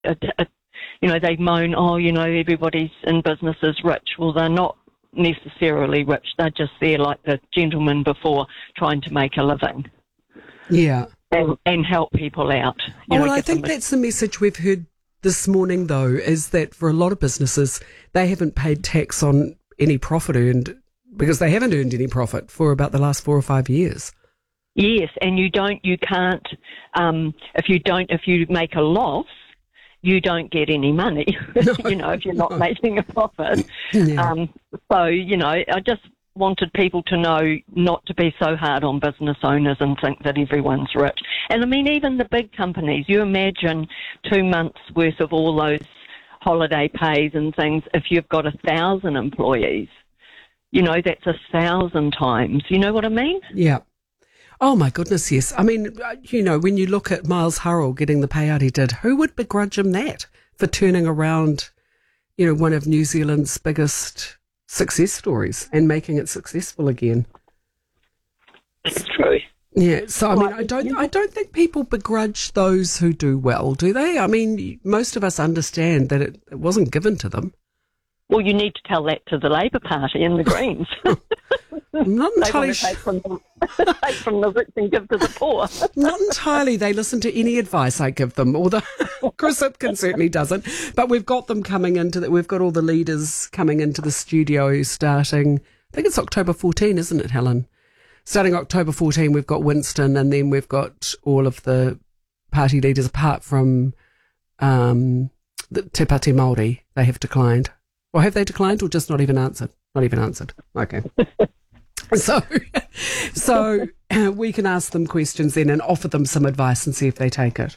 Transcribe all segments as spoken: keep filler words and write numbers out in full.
a, a, you know, they moan, oh, you know, everybody's in business is rich. Well, they're not necessarily rich. They're just there like the gentleman before, trying to make a living. Yeah. And, and help people out. You oh, know, well, I think a, that's the message we've heard this morning, though, is that for a lot of businesses, they haven't paid tax on any profit earned because they haven't earned any profit for about the last four or five years. Yes, and you don't, you can't, um, if you don't, if you make a loss, you don't get any money, no, you know, if you're not no. making a profit. Yeah. Um, so, you know, I just wanted people to know not to be so hard on business owners and think that everyone's rich. And I mean, even the big companies, you imagine two months worth of all those holiday pays and things, if you've got a thousand employees, you know, that's a thousand times. You know what I mean? Yeah. Oh, my goodness, yes. I mean, you know, when you look at Miles Hurrell getting the payout he did, who would begrudge him that for turning around, you know, one of New Zealand's biggest success stories and making it successful again? It's true. Yeah, so I mean, I don't, I don't think people begrudge those who do well, do they? I mean, most of us understand that it, it wasn't given to them. Well, you need to tell that to the Labour Party and the Greens. I'm not entirely they want to take from, the, take from the rich and give to the poor. Not entirely. They listen to any advice I give them, although Chris Hipkin certainly doesn't. But we've got them coming into that. We've got all the leaders coming into the studio starting, I think it's October fourteenth, isn't it, Helen? Starting October fourteenth, we've got Winston, and then we've got all of the party leaders, apart from um, the Te Pāti Māori. They have declined. Or have they declined or just not even answered? Not even answered. Okay. So, so uh, we can ask them questions then and offer them some advice and see if they take it.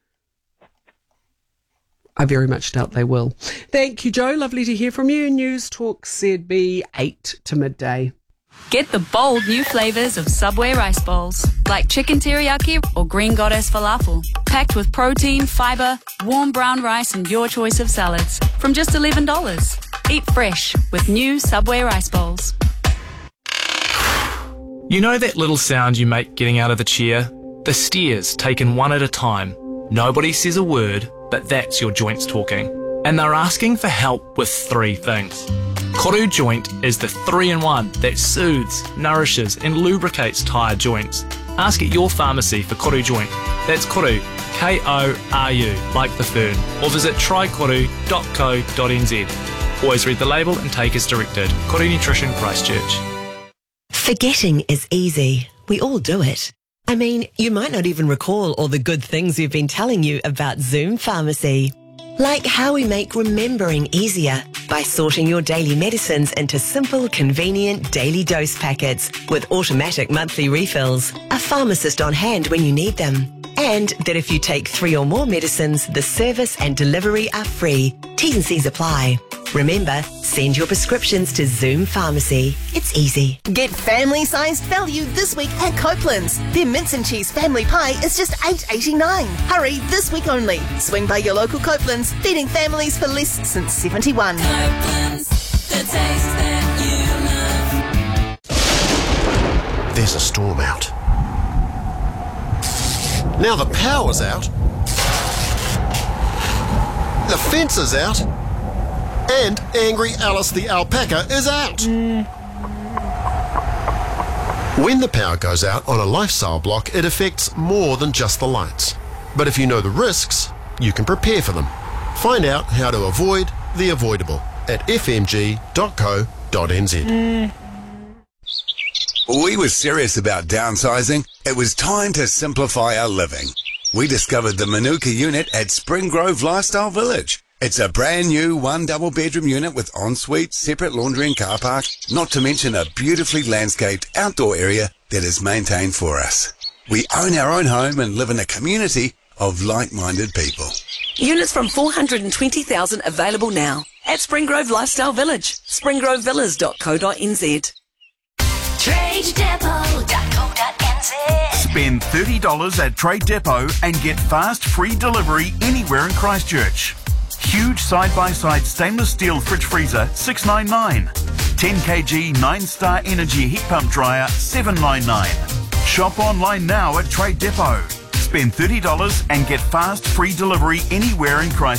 I very much doubt they will. Thank you, Joe. Lovely to hear from you. News Talk Z B, eight to midday. Get the bold new flavours of Subway rice bowls, like chicken teriyaki or green goddess falafel, packed with protein, fibre, warm brown rice and your choice of salads, from just eleven dollars. Eat fresh with new Subway rice bowls. You know that little sound you make getting out of the chair? The stairs, taken one at a time. Nobody says a word, but that's your joints talking. And they're asking for help with three things. Koru Joint is the three-in-one that soothes, nourishes and lubricates tired joints. Ask at your pharmacy for Koru Joint. That's Koru, K O R U, like the fern. Or visit try koru dot co dot n z. Always read the label and take as directed. Koru Nutrition, Christchurch. Forgetting is easy. We all do it. I mean, you might not even recall all the good things we've been telling you about Zoom Pharmacy. Like how we make remembering easier by sorting your daily medicines into simple, convenient daily dose packets with automatic monthly refills, a pharmacist on hand when you need them. And that if you take three or more medicines, the service and delivery are free. T's and C's apply. Remember, send your prescriptions to Zoom Pharmacy. It's easy. Get family-sized value this week at Copeland's. Their mince and cheese family pie is just eight dollars eighty-nine. Hurry, this week only. Swing by your local Copeland's, feeding families for less since seventy-one. Copeland's, the taste that you love. There's a storm out. Now the power's out. The fence is out. And Angry Alice the alpaca is out. Mm. When the power goes out on a lifestyle block, it affects more than just the lights. But if you know the risks, you can prepare for them. Find out how to avoid the avoidable at f m g dot co dot n z. Mm. We were serious about downsizing. It was time to simplify our living. We discovered the Manuka unit at Spring Grove Lifestyle Village. It's a brand new one double bedroom unit with ensuite, separate laundry and car park, not to mention a beautifully landscaped outdoor area that is maintained for us. We own our own home and live in a community of like-minded people. Units from four hundred twenty thousand available now at Spring Grove Lifestyle Village, spring grove villas dot co dot n z. trade depot dot co dot n z. Spend thirty dollars at Trade Depot and get fast free delivery anywhere in Christchurch. Huge side-by-side stainless steel fridge freezer, six dollars ninety-nine. ten kilogram nine star Energy heat pump dryer, seven dollars ninety-nine. Shop online now at Trade Depot. Spend thirty dollars and get fast free delivery anywhere in Christchurch.